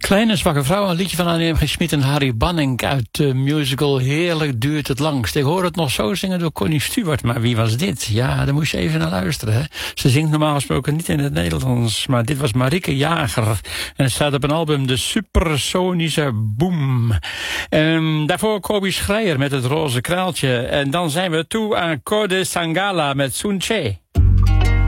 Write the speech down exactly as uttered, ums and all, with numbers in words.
Kleine zwakke vrouw, een liedje van Annie M G. Schmid en Harry Banning uit de musical Heerlijk duurt het langst. Ik hoor het nog zo zingen door Connie Stewart, maar wie was dit? Ja, daar moest je even naar luisteren. Hè? Ze zingt normaal gesproken niet in het Nederlands, maar dit was Marieke Jager. En het staat op een album De Supersonische Boom. En daarvoor Kobi Schreier met het roze kraaltje. En dan zijn we toe aan Code Sangala met Sun Che.